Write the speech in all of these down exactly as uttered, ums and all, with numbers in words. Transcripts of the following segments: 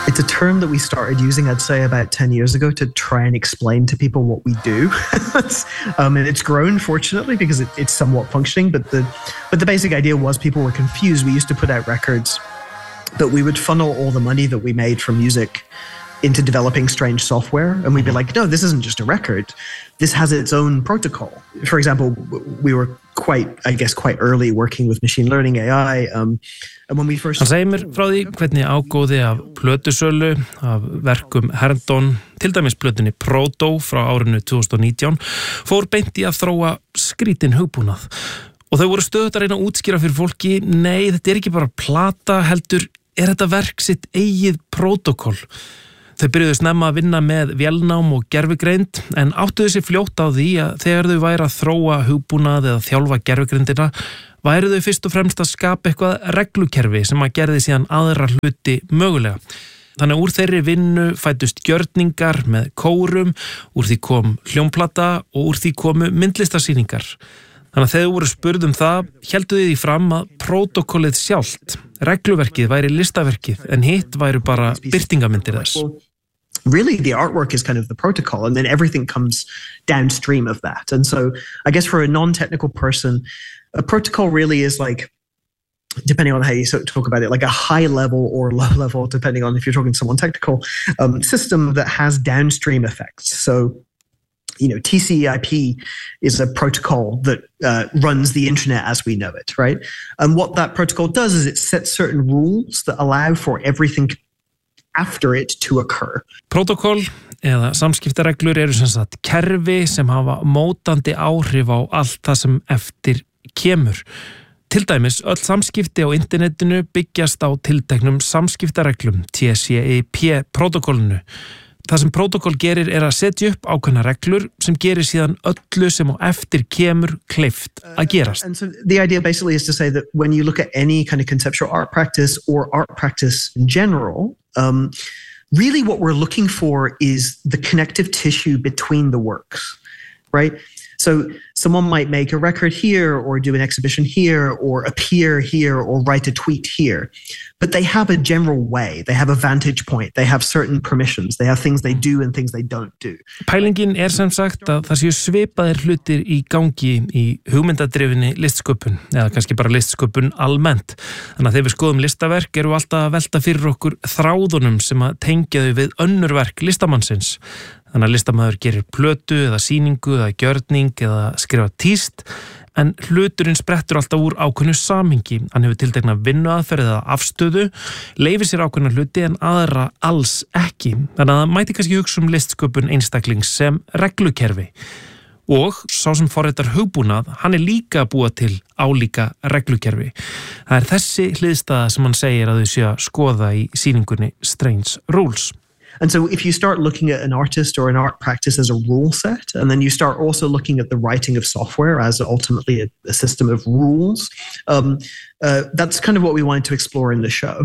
It's a term that we started using, I'd say, about ten years ago to try and explain to people what we do. um, and it's grown, fortunately, because it, it's somewhat functioning. But the, but the basic idea was people were confused. We used to put out records, but we would funnel all the money that we made from music into developing strange software. And we'd be like, no, this isn't just a record. This has its own protocol. For example, we were quite, I guess, quite early working with machine learning A I. Um, and when we first... Hann segir mér frá því hvernig ágóði af plötusölu, af verkum Herndon, til dæmis plötunni Proto frá árinu twenty nineteen, fór beint í að þróa skrítin hugbúnað. Og þau voru stöðugt að reyna að útskýra fyrir fólki, nei, þetta er ekki bara plata, heldur, er þetta verk sitt eigið protokoll. Þau byrjuðu snemma að vinna með vélnám og gervigreind, en áttuðu sér fljótt á því að þegar þau væri að þróa hugbúnað eða þjálfa gervigreindina, væri þau fyrst og fremst að skapa eitthvað reglukerfi sem að gerði síðan aðra hluti mögulega. Þannig að úr þeirri vinnu fættust gjörningar með kórum, úr því kom hljómplata og úr því komu myndlistarsýningar. Þannig að þegar þau voru spurð um það, héldu þau því fram að prótókollið sjálft, regluverkið væri listaverkið, en hitt væru bara birtingamyndir þess. Really, the artwork is kind of the protocol, and then everything comes downstream of that. And so I guess for a non-technical person, a protocol really is like, depending on how you talk about it, like a high level or low level, depending on if you're talking to someone technical, um, system that has downstream effects. So, you know, T C I P is a protocol that uh, runs the internet as we know it, right? And what that protocol does is it sets certain rules that allow for everything after it to occur. Protokol eða samskiptareglur eru sem sagt kerfi sem hafa mótandi áhrif á allt það sem eftir kemur. Til dæmis, öll samskipti á internetinu byggjast á tilteknum samskiptareglum, T C I P-protokollinu. Það sem protokol gerir er að setja upp ákveðna reglur sem gerir síðan öllu sem á eftir kemur kleift að gerast. Uh, and so the idea basically is to say that when you look at any kind of conceptual art practice or art practice in general, um, really what we're looking for is the connective tissue between the works, right? So someone might make a record here or do an exhibition here or appear here or write a tweet here. But they have a general way. They have a vantage point. They have certain permissions. They have things they do and things they don't do. Pælingin er sem sagt að það séu svipaðir hlutir í gangi í hugmyndadrifinni listsköpun, eða kannski bara listsköpun almennt. Þannig að þegar við skoðum listaverk eru alltaf að velta fyrir okkur þráðunum sem að tengja þau við önnur verk listamannsins. Þannig að listamaður gerir plötu eða sýningu eða gjörning eða skrifa tíst, en hluturinn sprettur alltaf úr ákveðnu samhengi. Hann hefur tiltekna vinnuaðferð eða afstöðu, leyfir sér ákveðna hluti en aðra alls ekki. Þannig að það mæti kannski hugsa um listsköpun einstaklings sem reglukerfi. Og sá sem forritar hugbúnað, hann er líka að búa til álíka reglukerfi. Það er þessi hliðstæða sem hann segir að þau séu að skoða í sýningunni Strange Rules. And so if you start looking at an artist or an art practice as a rule set, and then you start also looking at the writing of software as ultimately a, a system of rules, um, uh, that's kind of what we wanted to explore in the show.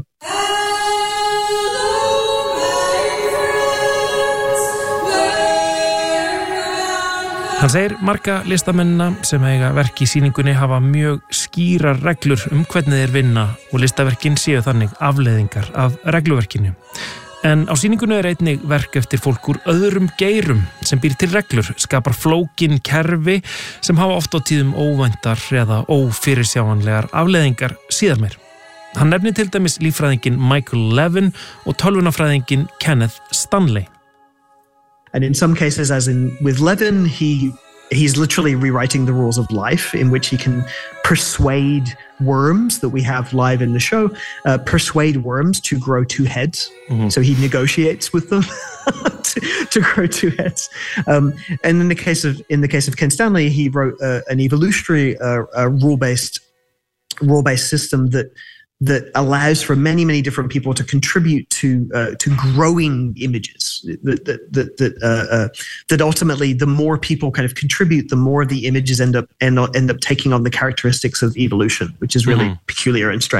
Hann segir marga listamennina sem eiga verk í sýningunni hafa mjög skýrar reglur um hvernig þeir vinna og listaverkin séu þannig afleiðingar af regluverkinu. En á sýningunni er einnig verk eftir fólk úr öðrum geirum sem býr til reglur, skapar flókin kerfi sem hafa oft á tíðum óvæntar eða ófyrirsjáanlegar afleiðingar síðar meir. Hann nefnir til dæmis líffræðinginn Michael Levin og tölvunarfræðinginn Kenneth Stanley. And in some cases, as in with Levin, he he's literally rewriting the rules of life in which he can persuade worms that we have live in the show, uh, persuade worms to grow two heads. Mm-hmm. So he negotiates with them to, to grow two heads. Um, and in the case of in the case of Ken Stanley, he wrote uh, an evolutionary uh, uh, rule-based rule-based system that that allows for many, many different people to contribute to uh, to growing images. That that that that, uh, uh, that ultimately, the more people kind of contribute, the more the images end up end up, end up taking on the characteristics of evolution, which is really mm-hmm. peculiar and strange.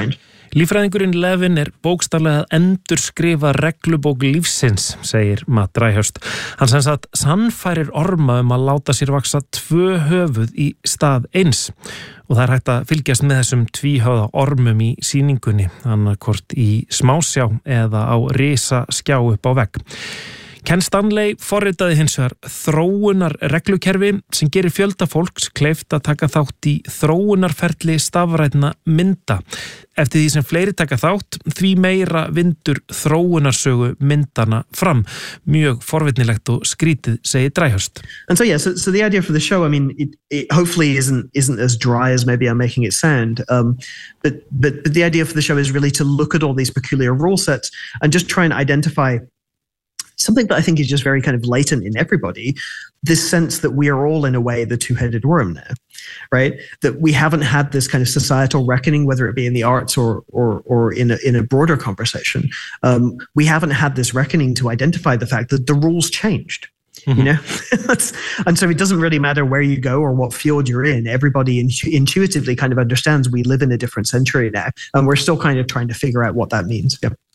Líffræðingurinn Levin er bókstaflega að endurskrifa reglubók lífsins, segir Matt Dryhurst. Hann sem sagt sannfærir orma um að láta sér vaksa tvö höfuð í stað eins. Og það er hægt að fylgjast með þessum tvíhöfða ormum í sýningunni, annarkvort í smásjá eða á risa skjá upp á vegg. Ken Stanley forritaði hins vegar þróunar reglukerfi sem gerir fjölda fólks kleift að taka þátt í þróunarferli stafrænna mynda. Eftir því sem fleiri taka þátt, því meira vindur þróunarsögu myndana fram. Mjög forvitnilegt og skrítið, segir Dryhurst. And so yeah, so, so the idea for the show, I mean, it, it hopefully isn't isn't as dry as maybe I'm making it sound. Um, but, but but the idea for the show is really to look at all these peculiar rule sets and just try and identify something that I think is just very kind of latent in everybody, this sense that we are all in a way the two-headed worm now, right? That we haven't had this kind of societal reckoning, whether it be in the arts or or or in a, in a broader conversation. Um, we haven't had this reckoning to identify the fact that the rules changed. Mm-hmm. You know, That's, and so it doesn't really matter where you go or what field you're in. Everybody intu- intuitively kind of understands we live in a different century now, and we're still kind of trying to figure out what that means. Yeah.